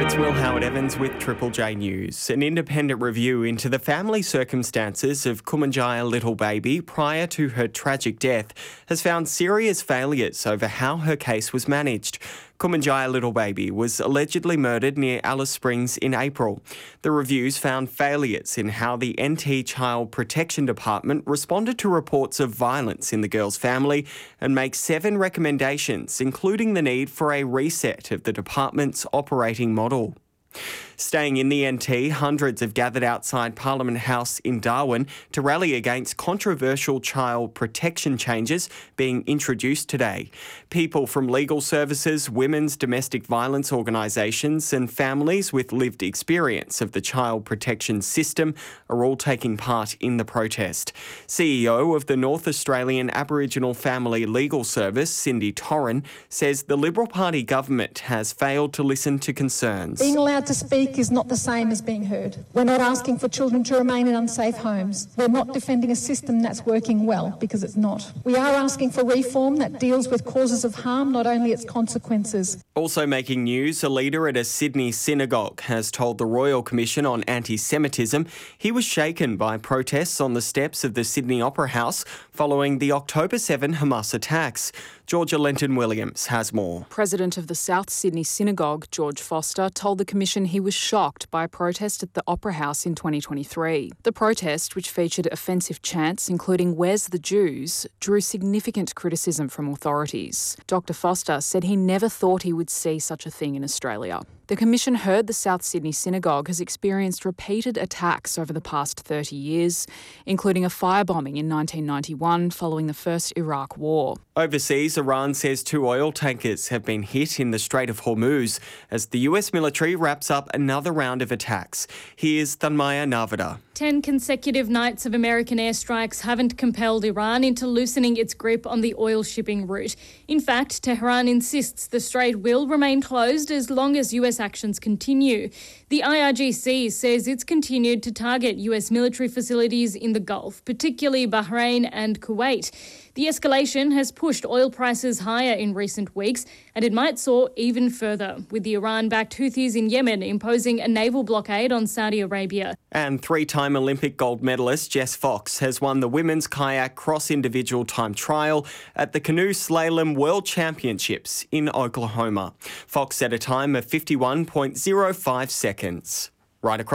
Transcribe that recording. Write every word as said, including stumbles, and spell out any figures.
It's Will Howard-Evans with Triple J News. An independent review into the family circumstances of Kumanjaya Little Baby prior to her tragic death has found serious failures over how her case was managed. Kumanjaya Little Baby was allegedly murdered near Alice Springs in April. The reviews found failures in how the N T Child Protection Department responded to reports of violence in the girl's family and make seven recommendations, including the need for a reset of the department's operating model. Staying in the N T, hundreds have gathered outside Parliament House in Darwin to rally against controversial child protection changes being introduced today. People from legal services, women's domestic violence organisations and families with lived experience of the child protection system are all taking part in the protest. C E O of the North Australian Aboriginal Family Legal Service, Cindy Torren, says the Liberal Party government has failed to listen to concerns. Being allowed to speak is not the same as being heard. We're not asking for children to remain in unsafe homes. We're not defending a system that's working well, because it's not. We are asking for reform that deals with causes of harm, not only its consequences. Also making news, a leader at a Sydney synagogue has told the Royal Commission on Anti-Semitism he was shaken by protests on the steps of the Sydney Opera House following the October seventh Hamas attacks. Georgia Lenton-Williams has more. President of the South Sydney Synagogue, George Foster, told the Commission he was shocked by a protest at the Opera House in twenty twenty-three. The protest, which featured offensive chants including "Where's the Jews?", drew significant criticism from authorities. Doctor Foster said he never thought he would see such a thing in Australia. The Commission heard the South Sydney Synagogue has experienced repeated attacks over the past thirty years, including a firebombing in nineteen ninety-one following the first Iraq War. Overseas, Iran says two oil tankers have been hit in the Strait of Hormuz as the U S military wraps up another round of attacks. Here's Thanmaya Narvada. Ten consecutive nights of American airstrikes haven't compelled Iran into loosening its grip on the oil shipping route. In fact, Tehran insists the strait will remain closed as long as U S actions continue. The I R G C says it's continued to target U S military facilities in the Gulf, particularly Bahrain and Kuwait. The escalation has pushed oil prices higher in recent weeks, and it might soar even further, with the Iran-backed Houthis in Yemen imposing a naval blockade on Saudi Arabia. And three-time Olympic gold medalist Jess Fox has won the women's kayak cross-individual time trial at the Canoe Slalom World Championships in Oklahoma. Fox set a time of fifty-one point oh five seconds. Right across